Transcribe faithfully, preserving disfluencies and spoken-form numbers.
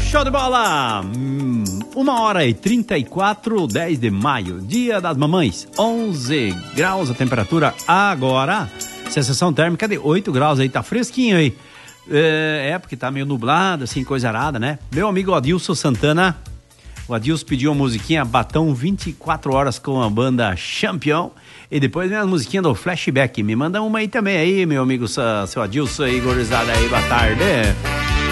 Show de bola! Hum, uma hora e trinta e quatro, dez de maio, dia das mamães, onze graus a temperatura agora, sensação térmica de oito graus aí, tá fresquinho aí. É, é porque tá meio nublado, assim, coisa arada, né? Meu amigo Adilson Santana, o Adilson pediu uma musiquinha Batão vinte e quatro horas com a banda Champion. E depois vem as musiquinhas do Flashback. Me manda uma aí também aí, meu amigo, seu Adilson aí, gorizada aí, boa tarde.